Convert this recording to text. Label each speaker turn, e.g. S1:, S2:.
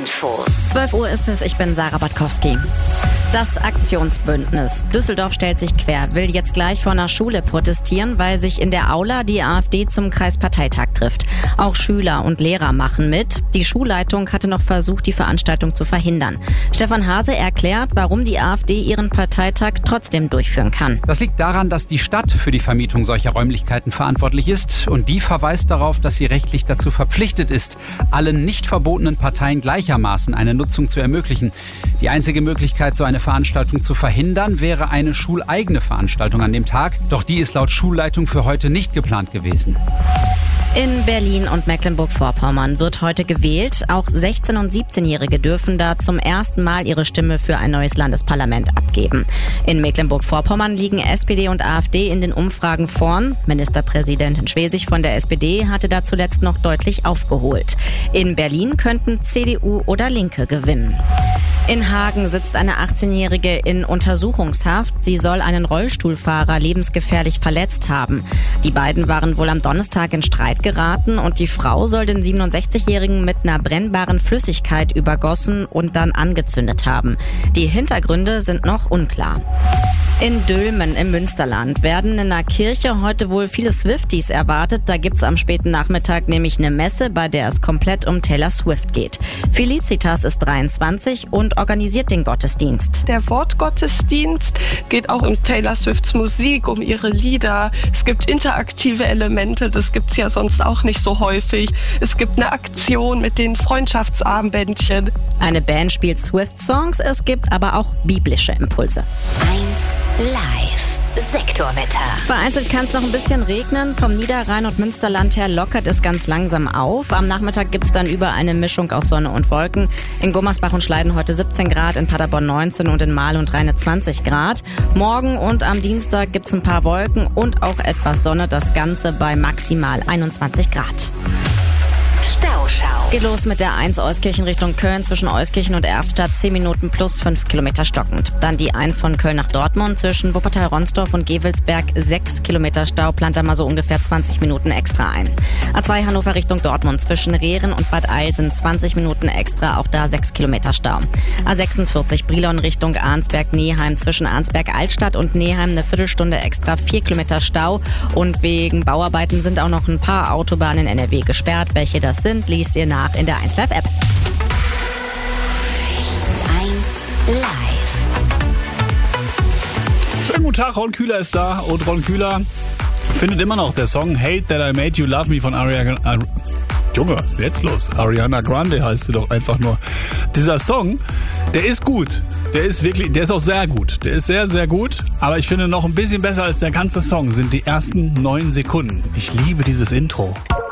S1: Infos.
S2: 12 Uhr ist es, ich bin Sarah Batkowski. Das Aktionsbündnis Düsseldorf stellt sich quer, will jetzt gleich vor einer Schule protestieren, weil sich in der Aula die AfD zum Kreisparteitag trifft. Auch Schüler und Lehrer machen mit. Die Schulleitung hatte noch versucht, die Veranstaltung zu verhindern. Stefan Hase erklärt, warum die AfD ihren Parteitag trotzdem durchführen kann.
S3: Das liegt daran, dass die Stadt für die Vermietung solcher Räumlichkeiten verantwortlich ist und die verweist darauf, dass sie rechtlich dazu verpflichtet ist, allen nicht verbotenen Parteien gleichermaßen eine Nutzung zu ermöglichen. Die einzige Möglichkeit, so eine Veranstaltung zu verhindern, wäre eine schuleigene Veranstaltung an dem Tag. Doch die ist laut Schulleitung für heute nicht geplant gewesen.
S2: In Berlin und Mecklenburg-Vorpommern wird heute gewählt. Auch 16- und 17-Jährige dürfen da zum ersten Mal ihre Stimme für ein neues Landesparlament abgeben. In Mecklenburg-Vorpommern liegen SPD und AfD in den Umfragen vorn. Ministerpräsidentin Schwesig von der SPD hatte da zuletzt noch deutlich aufgeholt. In Berlin könnten CDU oder Linke gewinnen. In Hagen sitzt eine 18-Jährige in Untersuchungshaft. Sie soll einen Rollstuhlfahrer lebensgefährlich verletzt haben. Die beiden waren wohl am Donnerstag in Streit geraten und die Frau soll den 67-Jährigen mit einer brennbaren Flüssigkeit übergossen und dann angezündet haben. Die Hintergründe sind noch unklar. In Dülmen im Münsterland werden in einer Kirche heute wohl viele Swifties erwartet. Da gibt's am späten Nachmittag nämlich eine Messe, bei der es komplett um Taylor Swift geht. Felicitas ist 23 und organisiert den Gottesdienst.
S4: Der Wortgottesdienst geht auch um Taylor Swifts Musik, um ihre Lieder. Es gibt interaktive Elemente, das gibt's ja sonst auch nicht so häufig. Es gibt eine Aktion mit den Freundschaftsarmbändchen.
S2: Eine Band spielt Swift-Songs, es gibt aber auch biblische Impulse.
S1: 1 Live. Sektorwetter.
S2: Vereinzelt kann es noch ein bisschen regnen. Vom Niederrhein und Münsterland her lockert es ganz langsam auf. Am Nachmittag gibt es dann über eine Mischung aus Sonne und Wolken. In Gummersbach und Schleiden heute 17 Grad, in Paderborn 19 und in Mahl und Rheine 20 Grad. Morgen und am Dienstag gibt es ein paar Wolken und auch etwas Sonne. Das Ganze bei maximal 21 Grad.
S1: Stauschau.
S2: Geht los mit der 1 Euskirchen Richtung Köln zwischen Euskirchen und Erftstadt 10 Minuten plus 5 Kilometer stockend. Dann die 1 von Köln nach Dortmund zwischen Wuppertal-Ronsdorf und Gevelsberg 6 Kilometer Stau, plant da mal so ungefähr 20 Minuten extra ein. A2 Hannover Richtung Dortmund zwischen Rehren und Bad Eilsen 20 Minuten extra, auch da 6 Kilometer Stau. A46 Brilon Richtung Arnsberg-Neheim zwischen Arnsberg-Altstadt und Neheim eine Viertelstunde extra, 4 Kilometer Stau und wegen Bauarbeiten sind auch noch ein paar Autobahnen in NRW gesperrt. Welche das sind, liest ihr nach in der 1 Live App.
S1: 1 Live.
S5: Schönen guten Tag, Ron Kühler ist da und Ron Kühler findet immer noch der Song Hate That I Made You Love Me von Ariana... Junge, was ist jetzt los? Ariana Grande heißt sie doch einfach nur. Dieser Song, der ist gut. Der ist auch sehr gut. Der ist sehr, sehr gut. Aber ich finde, noch ein bisschen besser als der ganze Song sind die ersten 9 Sekunden. Ich liebe dieses Intro.